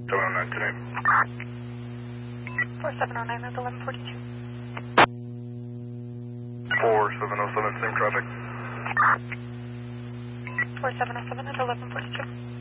709 today. 4709 at 1142. 4707, same traffic. 4707 at 1142.